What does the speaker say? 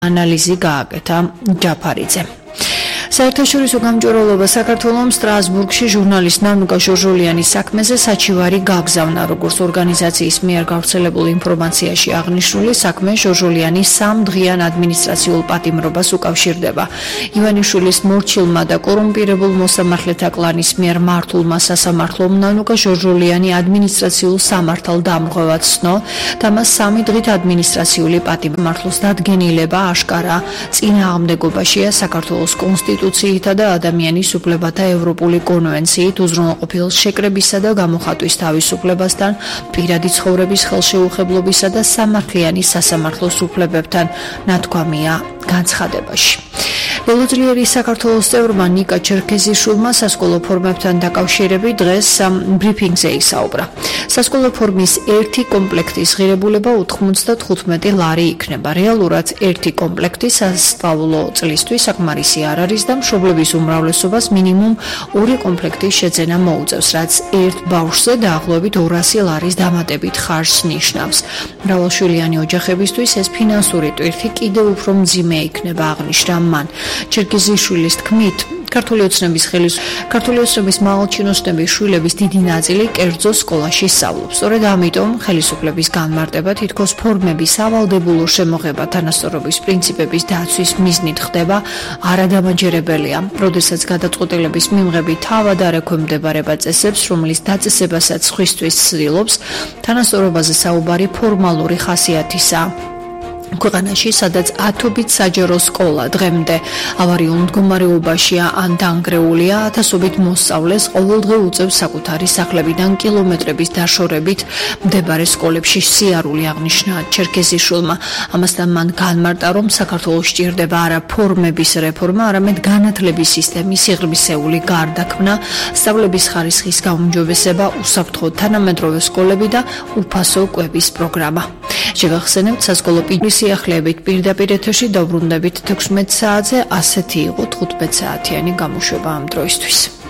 ანალიზი გააკეთა ჯაფარიძემ. საერთაშორისო გამჭვირვალობა საქართველოს სტრასბურგში ჟურნალისტ ნანუკა ჟორჟოლიანის საქმეზე საჩივარი გაგზავნა, როგორც ორგანიზაციის მიერ გავრცელებულ ინფორმაციაში აღნიშნული, საქმე ჟორჟოლიანის 3 დღიან ადმინისტრაციულ პატიმრობას უკავშირდება. ივანიშვილის მორჩილმა და კორუმპირებულ მოსამართლეთა კლანის მიერ მართულმა სასამართლომ ნანუკა ჟორჟოლიანი ადმინისტრაციულ სამართალ დამრღვევად ცნო და მას 3 დღით ადმინისტრაციული პატიმრობის დადგენილება აშკარა წინააღმდეგობაშია საქართველოს კონსტიტუციითა და ადამიანის უფლებათა ევროპული კონვენციით უზრუნველყოფილ შეკრებისა და გამოხატვის თავისუფლებასთან, პირადი ცხოვრების ხელშეუხებლობისა და სამართლიანი სასამართლოს უფლებებთან ნათქვამია განცხადებაში. ველოძლიერი საქართველოს წევრმა ნიკა ჩერქეზიშვილმა სასკოლო ფორმებთან დაკავშირებით დღეს ბრიფინგზე ისაუბრა. სასკოლო ფორმის ერთი კომპლექტის ღირებულება 95 ლარი იქნება. რეალურად ერთი კომპლექტი სასწავლო წლისთვის საკმარისი არ არის და მშობლების უმრავლესობას მინიმუმ 2 კომპლექტის შეძენა მოუწევს, რაც ერთ ბავშვზე დაახლოებით 200 ლარის დამატებით ხარჯს ნიშნავს. მრავალშვილიანი ოჯახებისთვის ეს ფინანსური ტვირთი კიდევ უფრო მძიმე იქნება, აღნიშნა მან. ჩერქეზიშვილის თქმით, ქართული ოცნების მაღალჩინოსნების შვილების დიდი ნაწილი კერძო სკოლაში სწავლობს. სწორედ ამიტომ ხელისუფლების განმარტება თითქოს ფორმების ავალდებულო შემოღება თანასწორობის პრინციპების დაცვის მიზნით ხდება არადამაჯერებელია. როდესაც გადაწყვეტილების მიღები თავად არ ექვემდებარება წესებს, რომლის დაწესებასაც სხვისთვის ცდილობს, თანასწორობაზე საუბარი ფორმალური ხასიათისაა. ქვეყანაში, სადაც ათობით საჯარო სკოლა დღემდე ავარიულ მდგომარეობაშია ან დანგრეულია, ათასობით მოსწავლეს ყოველდღე უწევს საკუთარი სახლებიდან კილომეტრების დაშორებით მდებარე სკოლებში სიარული, აღნიშნა ჩერქეზიშვილმა. ამასთან მან განმარტა, რომ საქართველოს სჭირდება არა ფორმების რეფორმა, არამედ განათლების სისტემის სიღრმისეული გარდაქმნა, სწავლების ხარისხის გაუმჯობესება, უსაფრთხო თანამედროვე სკოლები და უფასო კვების პროგრამა. შევახსენებთ, სასკოლო სიახლეებით პირდაპირ ეთერში დავბრუნდებით 16 საათზე, ასეთი იყო 15 საათიანი გამოშვება ამ დროისთვის.